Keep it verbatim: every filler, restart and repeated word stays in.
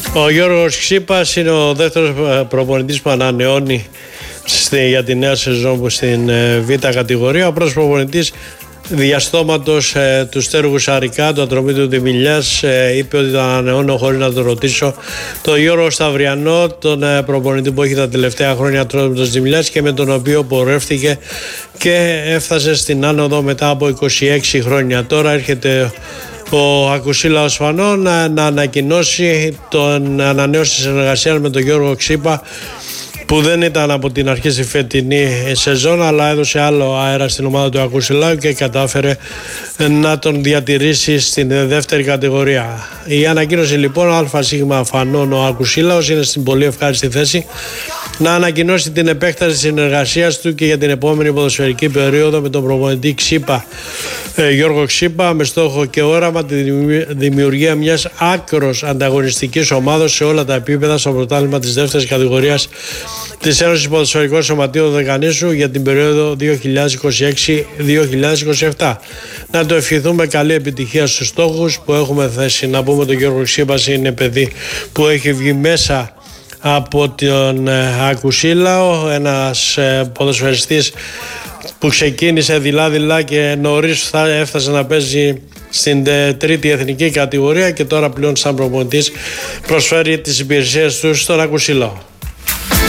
Ο Γιώργος Ξύπας είναι ο δεύτερος προπονητής που ανανεώνει στη, για τη νέα σεζόν στην ε, Β' κατηγορία. Ο πρώτος προπονητής διαστόματος ε, του Στέργου Σαρικά, του Ατρομήτου Δημηλιάς, ε, είπε ότι το ανανεώνω χωρίς να το ρωτήσω. Το Γιώργο Σταυριανό, τον ε, προπονητή που έχει τα τελευταία χρόνια Ατρόμητος Δημηλιάς και με τον οποίο πορεύτηκε και έφτασε στην άνοδο μετά από είκοσι έξι χρόνια. Τώρα έρχεται ο Ακουσίλα Οσφανών να, να ανακοινώσει τον ανανέωση συνεργασία με τον Γιώργο Ξύπα, που δεν ήταν από την αρχή στη φετινή σεζόν, αλλά έδωσε άλλο αέρα στην ομάδα του Ακουσιλάου και κατάφερε να τον διατηρήσει στην δεύτερη κατηγορία. Η ανακοίνωση λοιπόν ΑΣ Φανών, ο Ακουσίλαος είναι στην πολύ ευχάριστη θέση να ανακοινώσει την επέκταση της συνεργασίας του και για την επόμενη ποδοσφαιρική περίοδο με τον προπονητή Ξύπα, ε, Γιώργο Ξύπα, με στόχο και όραμα τη δημιουργία μιας άκρος ανταγωνιστικής ομάδος σε όλα τα επίπεδα στο πρωτάθλημα της δεύτερης κατηγορίας της Ένωσης Ποδοσφαιρικών Σωματείων Δεκανήσου για την περίοδο δύο χιλιάδες είκοσι έξι δύο χιλιάδες είκοσι επτά. Να το ευχηθούμε καλή επιτυχία στους στόχους που έχουμε θέσει. Να πούμε ότι ο Γιώργος Ξύπας είναι παιδί που έχει βγει μέσα από τον Ακουσίλαο, ένας ποδοσφαιριστής που ξεκίνησε δειλά-δειλά και νωρίς θα έφτασε να παίζει στην τρίτη εθνική κατηγορία και τώρα πλέον σαν προπονητής προσφέρει τις υπηρεσίες του στον Ακουσίλαο.